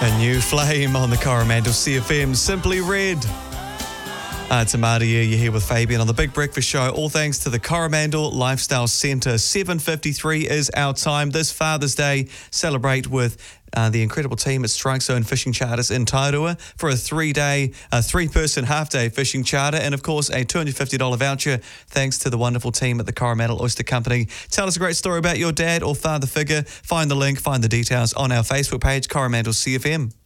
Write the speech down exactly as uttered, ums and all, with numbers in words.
A new flame on the Coromandel C F M, Simply Red. Uh, it's Amada here, you're here with Fabian on the Big Breakfast Show, all thanks to the Coromandel Lifestyle Centre. seven fifty-three is our time this Father's Day. Celebrate with uh, the incredible team at Strike Zone Fishing Charters in Tairua for a three-day, uh, three-person half-day fishing charter, and of course a two hundred fifty dollars voucher thanks to the wonderful team at the Coromandel Oyster Company. Tell us a great story about your dad or father figure. Find the link, find the details on our Facebook page, Coromandel C F M.